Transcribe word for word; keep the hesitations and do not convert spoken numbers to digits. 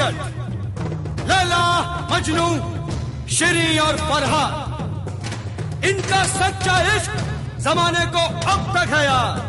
Juliet, Laila, Majnu, शेरी और फरहा, इनका सच्चा इश्क जमाने को अब तक है यार।